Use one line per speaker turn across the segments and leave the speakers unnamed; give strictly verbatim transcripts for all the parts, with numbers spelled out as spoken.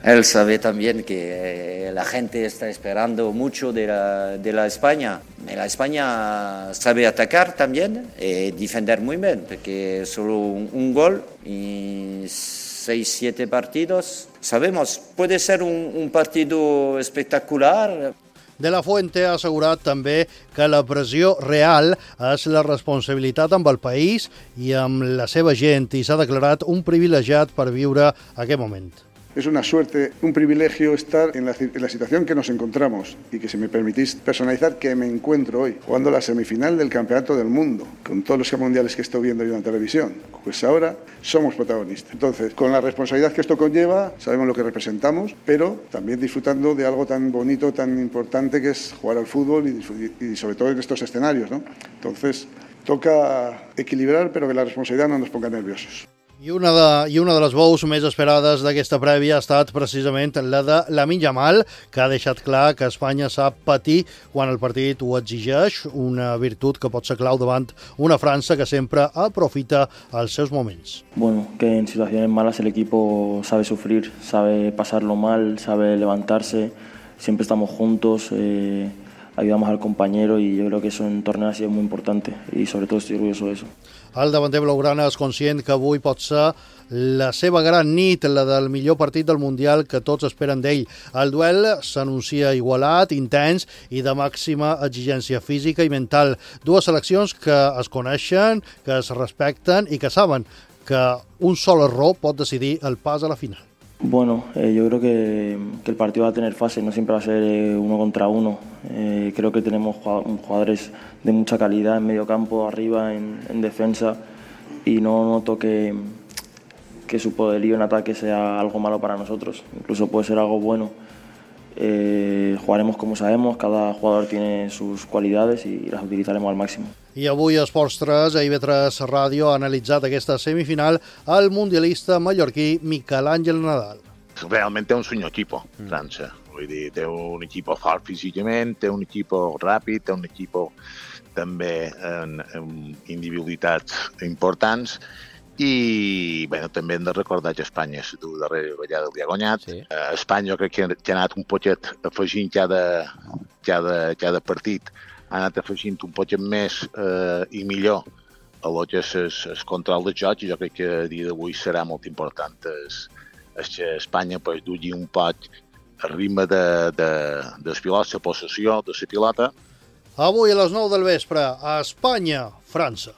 Él sabe también que la gente está esperando mucho de la, de la España. La España sabe atacar también y defender muy bien, porque solo un, un gol y seis, siete partidos. Sabemos, puede ser un, un partido espectacular.
De la Fuente ha assegurat també que la pressió real és la responsabilitat amb el país i amb la seva gent i s'ha declarat un privilegiat per viure aquest moment.
Es una suerte, un privilegio estar en la, en la situación que nos encontramos y que, si me permitís personalizar, que me encuentro hoy, jugando la semifinal del Campeonato del Mundo, con todos los mundiales que estoy viendo yo en la televisión. Pues ahora somos protagonistas. Entonces, con la responsabilidad que esto conlleva, sabemos lo que representamos, pero también disfrutando de algo tan bonito, tan importante, que es jugar al fútbol y, y sobre todo en estos escenarios, ¿no? Entonces, toca equilibrar, pero que la responsabilidad no nos ponga nerviosos.
I una, de, I una de les veus més esperades d'aquesta prèvia ha estat precisament la de Lamine Yamal, que ha deixat clar que Espanya sap patir quan el partit ho exigeix, una virtut que pot ser clau davant una França que sempre aprofita els seus moments.
Bueno, que en situaciones malas el equipo sabe sufrir, sabe pasarlo mal, sabe levantarse, siempre estamos juntos, eh, ayudamos al compañero y yo creo que eso en torneo ha sido muy importante y sobre todo estoy orgulloso de eso.
El davanter blaugrana és conscient que avui pot ser la seva gran nit, la del millor partit del Mundial que tots esperen d'ell. El duel s'anuncia igualat, intens i de màxima exigència física i mental. Dues seleccions que es coneixen, que es respecten i que saben que un sol error pot decidir el pas a la final.
Bueno, eh, yo creo que, que el partido va a tener fase, no siempre va a ser eh, uno contra uno. Eh, creo que tenemos jugadores de mucha calidad en medio campo, arriba, en, en defensa, y no noto que, que su poderío en ataque sea algo malo para nosotros. Incluso puede ser algo bueno. Eh, jugaremos como sabemos, cada jugador tiene sus cualidades y las utilizaremos al máximo.
I avui a Esports tres, a I B tres Ràdio, ha analitzat aquesta semifinal el mundialista mallorquí Miquel Àngel Nadal.
Realment té un senyor equip, França. Vull dir, té un equip fort físicament, té un equip ràpid, té un equip també en, en individualitats importants. I bé, també hem de recordar que Espanya és la darrera vegada li ha guanyat. Sí. Espanya jo crec que ha anat un poquet afegint cada, cada, cada partit, ha anat afegint un poquet més eh, i millor a lo que és el control de joc, i jo crec que a dia d'avui serà molt important es, es que Espanya pues, dugui un poc el ritme de, de, dels pilots, la possessió de la pilota.
Avui a les nou del vespre, a Espanya, França.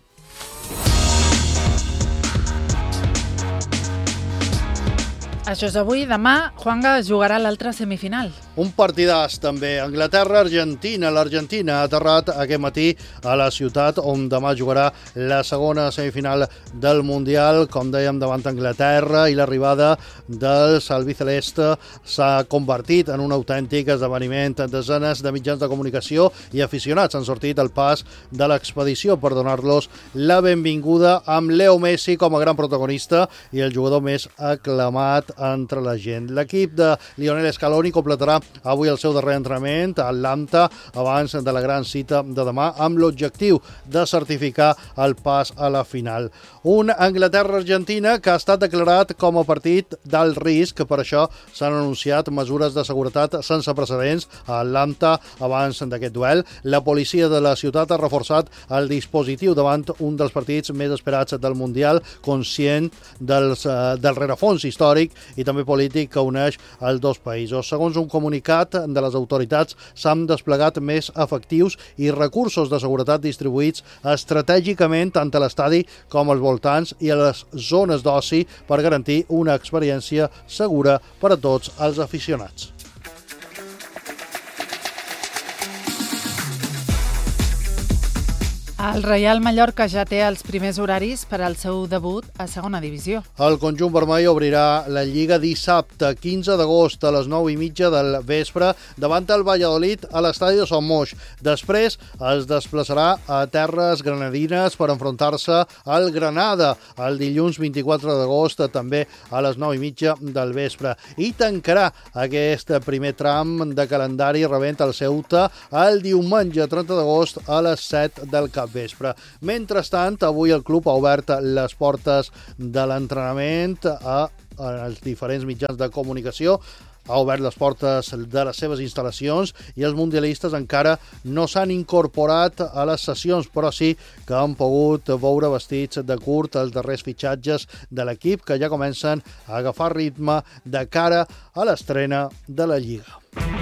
Això és avui. Demà, Juanga jugarà l'altra semifinal.
Un partidàs també. Anglaterra-Argentina. L'Argentina ha aterrat aquest matí a la ciutat on demà jugarà la segona semifinal del Mundial. Com dèiem, davant Anglaterra, i l'arribada dels albiceleste s'ha convertit en un autèntic esdeveniment. Desenes de mitjans de comunicació i aficionats han sortit al pas de l'expedició per donar-los la benvinguda, amb Leo Messi com a gran protagonista i el jugador més aclamat entre la gent. L'equip de Lionel Scaloni completarà avui el seu darrer entrenament a Atlanta abans de la gran cita de demà, amb l'objectiu de certificar el pas a la final. Un Anglaterra-Argentina que ha estat declarat com a partit d'alt risc, per això s'han anunciat mesures de seguretat sense precedents a Atlanta abans d'aquest duel. La policia de la ciutat ha reforçat el dispositiu davant un dels partits més esperats del Mundial, conscient dels, uh, del rerefons històric i també polític que uneix els dos països. Segons un comunicat de les autoritats, s'han desplegat més efectius i recursos de seguretat distribuïts estratègicament tant a l'estadi com als voltants i a les zones d'oci per garantir una experiència segura per a tots els aficionats.
El Reial Mallorca ja té els primers horaris per al seu debut a segona divisió.
El conjunt vermell obrirà la Lliga dissabte, quinze d'agost, a les nou i mitja del vespre, davant el Valladolid a l'estadi de Son Moix. Després es desplaçarà a terres granadines per enfrontar-se al Granada el dilluns vint-i-quatre d'agost, també a les nou i mitja del vespre. I tancarà aquest primer tram de calendari rebent el Ceuta el diumenge trenta d'agost a les set del capvespre. Mentrestant, avui el club ha obert les portes de l'entrenament a als diferents mitjans de comunicació, ha obert les portes de les seves instal·lacions i els mundialistes encara no s'han incorporat a les sessions, però sí que han pogut veure vestits de curt els darrers fitxatges de l'equip, que ja comencen a agafar ritme de cara a l'estrena de la Lliga.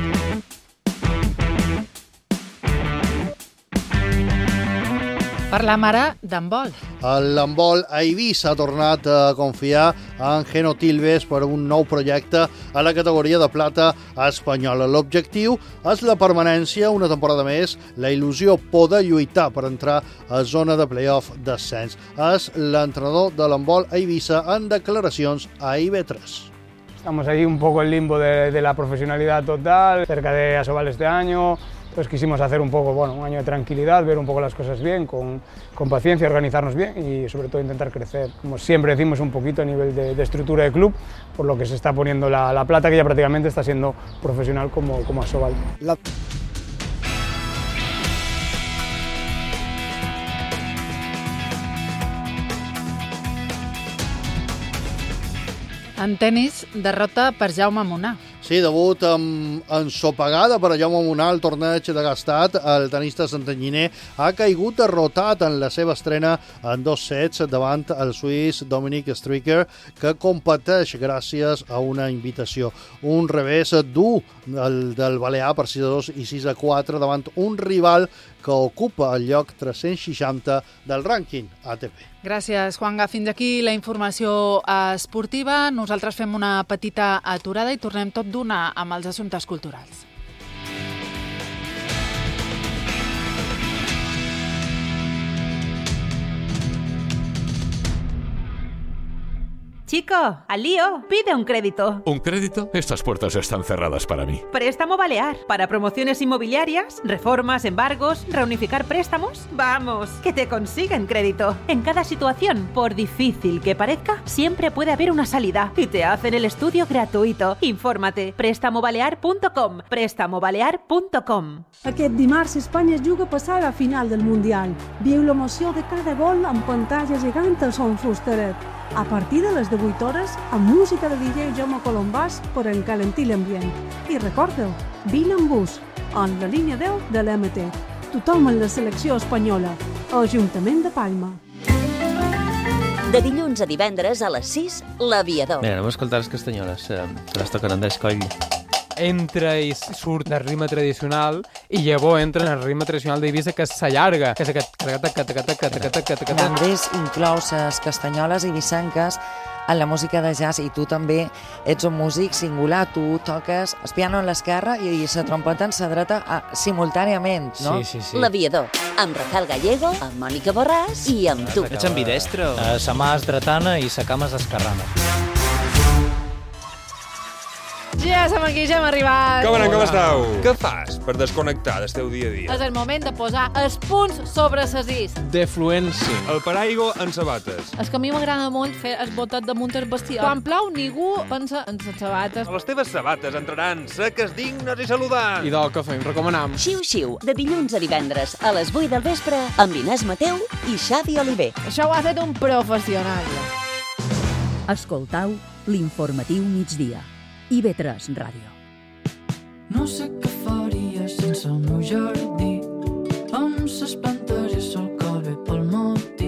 Parlem ara d'handbol.
L'handbol a Eivissa ha tornat a confiar en Geno Tilves per un nou projecte a la categoria de plata espanyola. L'objectiu és la permanència una temporada més, la il·lusió poder lluitar per entrar a zona de play-off d'ascens. És l'entrenador de l'handbol a Eivissa en declaracions a I B tres.
Estamos ahí un poco en limbo de, de la profesionalidad total, cerca de Asobal este año. Pues quisimos hacer un poco, bueno, un año de tranquilidad, ver un poco las cosas bien, con, con paciencia, organizarnos bien y sobre todo intentar crecer. Como siempre decimos, un poquito a nivel de, de estructura de club, por lo que se está poniendo la, la plata, que ya prácticamente está siendo profesional como, como Asobal. La...
En tenis, derrota per Jaume Munar.
Sí, debut amb ensopegada per a Jaume Munar al torneig de Gstaad. El tenista santanyiner ha caigut derrotat en la seva estrena en dos sets davant el suís Dominic Stricker, que competeix gràcies a una invitació. Un revés dur del, del balear per sis a dos i sis a quatre davant un rival que ocupa el lloc tres-cents seixanta del rànquing A T P.
Gràcies, Juanga. Fins aquí la informació esportiva. Nosaltres fem una petita aturada i tornem tot d'una amb els assumptes culturals.
Chico, al lío, pide un crédito.
¿Un crédito? Estas puertas están cerradas para mí.
Préstamo Balear. Para promociones inmobiliarias, reformas, embargos, reunificar préstamos. Vamos, que te consiguen crédito. En cada situación, por difícil que parezca, siempre puede haber una salida. Y te hacen el estudio gratuito. Infórmate. préstamo balear punto com. préstamo balear punto com.
Aquest dimarts Espanya es juga a passar a la final del Mundial. Viu l'emoció de cada gol amb pantalla gegant al Son Fusteret. A partir de les divuit hores, amb música de D J Jaume Colombàs per encalentir l'ambient. I recordeu, vine amb bus, en la línia deu de l'M T. Tothom en la selecció espanyola. Ajuntament de Palma.
De dilluns a divendres a les sis, l'Aviador.
Mira, anem a escoltar les castanyoles, eh, que les toquen Andrés Coll.
Entra i surt del ritme tradicional i llavors entra en el ritme tradicional d'Eivissa, que s'allarga, que és aquest...
Andrés inclou les castanyoles eivissenques en la música de jazz i tu també ets un músic singular, tu toques el piano en l'esquerra i la trompeta en la dreta a, simultàniament, no?
Sí, sí, sí.
L'Aviador, amb Rafael Gallego, amb Mònica Borràs i amb tu.
Ets ambidestre?
Uh, sa mà és dretana i sa cama és esquerrana.
Ja som aquí, ja hem arribat.
Com anem, com esteu? Què fas per desconnectar del teu dia a dia?
És el moment de posar els punts sobre les is.
Defluència. El paraigua en sabates.
És que a mi m'agrada molt fer el botet damunt el bestiar. Quan plou, ningú pensa en les sabates.
Les teves sabates entraran seques, dignes i saludants.
I del que fem, recomanam.
Xiu-xiu, de dilluns a divendres a les vuit del vespre amb Inés Mateu i Xavi Oliver.
Això ho ha fet un professional.
Escoltau l'informatiu migdia. I B tres Ràdio.
No sé què faria sense el meu jardí, amb ses plantes i el sol que ve pel matí.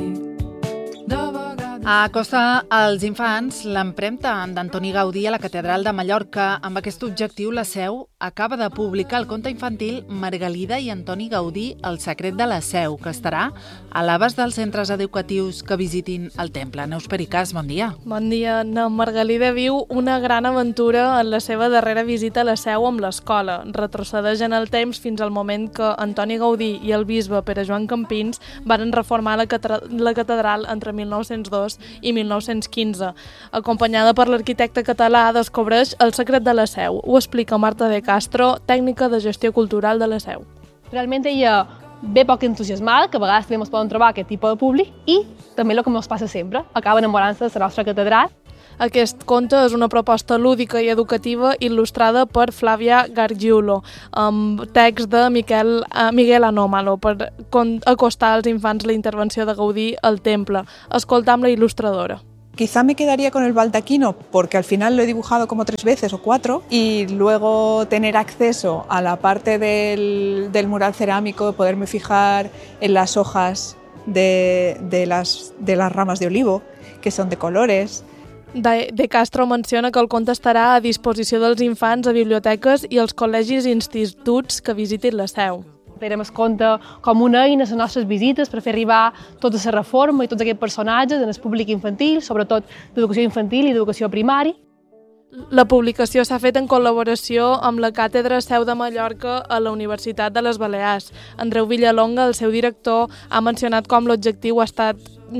Acosta als infants l'empremta d'Antoni Gaudí a la Catedral de Mallorca. Amb aquest objectiu, la Seu acaba de publicar el conte infantil Margalida i Antoni Gaudí, El secret de la Seu, que estarà a l'abast dels centres educatius que visitin el temple. Neus Pericàs, bon dia.
Bon dia. Na Margalida viu una gran aventura en la seva darrera visita a la Seu amb l'escola. Retrocedeix en el temps fins al moment que Antoni Gaudí i el bisbe Pere Joan Campins varen reformar la, la catedral entre mil nou-cents dos i mil nou-cents quinze. Acompanyada per l'arquitecte català, descobreix el secret de la Seu. Ho explica Marta de Castro, tècnica de gestió cultural de la Seu.
Realment ella ve poc entusiasmada, que a vegades també ens poden trobar aquest tipus de públic, i també el que ens passa sempre, acaba enamorant-se de la nostra catedral.
Aquest conte és una proposta lúdica i educativa il·lustrada per Flàvia Gargiulo, amb text de Miquel, uh, Miguel Anómalo, per acostar als infants la intervenció de Gaudí al temple. Escoltam la il·lustradora.
Quizá me quedaría con el baldaquino porque al final lo he dibujado como tres veces o cuatro y luego tener acceso a la parte del, del mural cerámico, poderme fijar en las hojas de, de, las, de las ramas de olivo, que són de colores.
De, de Castro menciona que el conte estarà a disposició dels infants a biblioteques i als col·legis i instituts que visitin la seu.
Tenim el conte com una eina a les nostres visites per fer arribar tota la reforma i tots aquests personatges en el públic infantil, sobretot d'educació infantil i d'educació primària.
La publicació s'ha fet en col·laboració amb la Càtedra Seu de Mallorca a la Universitat de les Balears. Andreu Villalonga, el seu director, ha mencionat com l'objectiu ha estat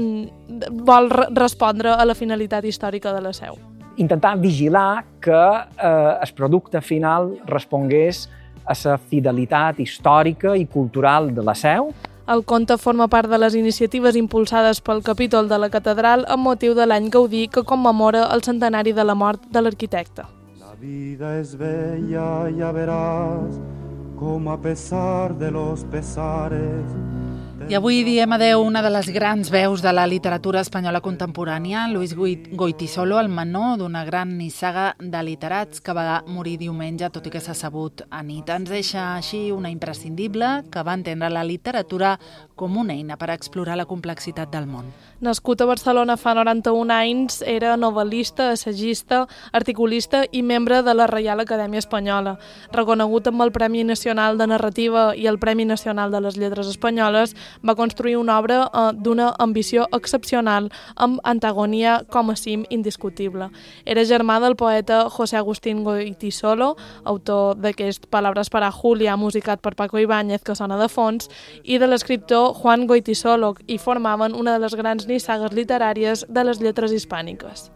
vol respondre a la finalitat històrica de la Seu.
Intentar vigilar que eh, el producte final respongués a la fidelitat històrica i cultural de la Seu.
El conte forma part de les iniciatives impulsades pel capítol de la catedral amb motiu de l'any Gaudí que commemora el centenari de la mort de l'arquitecte.
La vida es bella, ya verás, como a pesar de los pesares.
I avui diem adeu una de les grans veus de la literatura espanyola contemporània, Luis Goytisolo, el menor d'una gran nissaga de literats que va morir diumenge, tot i que s'ha sabut a nit. Ens deixa així una imprescindible que va entendre la literatura com una eina per explorar la complexitat del món.
Nascut a Barcelona fa noranta-un anys, era novel·lista, assagista, articulista i membre de la Reial Acadèmia Espanyola. Reconegut amb el Premi Nacional de Narrativa i el Premi Nacional de les Lletres Espanyoles, va construir una obra eh, d'una ambició excepcional, amb antagonia com a cim indiscutible. Era germà del poeta José Agustín Goytisolo, autor d'aquest Palabras para Julia, musicat per Paco Ibáñez, que sona de fons, i de l'escriptor Juan Goytisolo, i formaven una de les grans nissagues literàries de les lletres hispàniques.